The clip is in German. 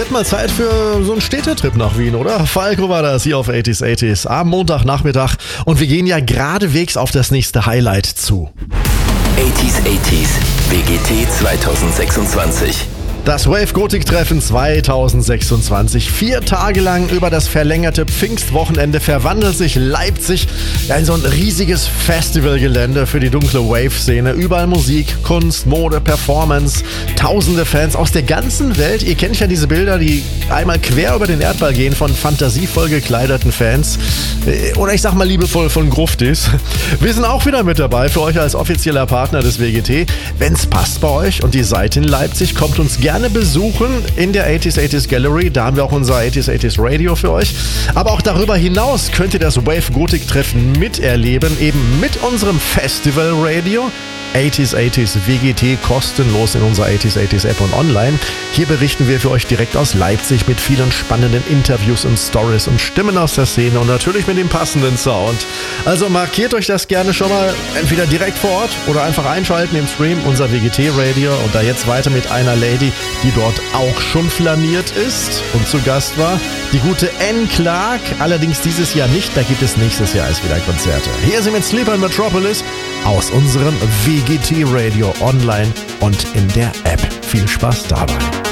wird mal Zeit für so einen Städtetrip nach Wien, oder? Falco war das hier auf 80s am Montagnachmittag und wir gehen ja geradewegs auf das nächste Highlight zu. 80s WGT 2026. Das Wave Gothic Treffen 2026. 4 Tage lang über das verlängerte Pfingstwochenende verwandelt sich Leipzig in so ein riesiges Festivalgelände für die dunkle Wave-Szene. Überall Musik, Kunst, Mode, Performance. Tausende Fans aus der ganzen Welt. Ihr kennt ja diese Bilder, die einmal quer über den Erdball gehen von fantasievoll gekleideten Fans. Oder ich sag mal liebevoll von Gruftis. Wir sind auch wieder mit dabei für euch als offizieller Partner des WGT. Wenn's passt bei euch und ihr seid in Leipzig, kommt uns gerne besuchen in der 80s Gallery. Da haben wir auch unser 80s Radio für euch. Aber auch darüber hinaus könnt ihr das Wave Gothic Treffen miterleben, eben mit unserem Festival Radio. 80s WGT kostenlos in unserer 80s App und online. Hier berichten wir für euch direkt aus Leipzig mit vielen spannenden Interviews und Stories und Stimmen aus der Szene und natürlich mit dem passenden Sound. Also markiert euch das gerne schon mal, entweder direkt vor Ort oder einfach einschalten im Stream, unser WGT Radio. Und da jetzt weiter mit einer Lady, die dort auch schon flaniert ist und zu Gast war. Die gute Anne Clark, allerdings dieses Jahr nicht, da gibt es nächstes Jahr erst wieder Konzerte. Hier sind wir mit Sleeper in Metropolis aus unserem WGT Radio online und in der App. Viel Spaß dabei.